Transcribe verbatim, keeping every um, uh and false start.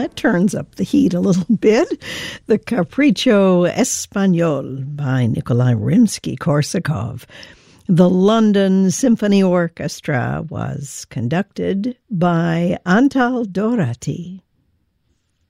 it turns up the heat a little bit. The Capriccio Espagnol by Nikolai Rimsky-Korsakov. The London Symphony Orchestra was conducted by Antal Dorati.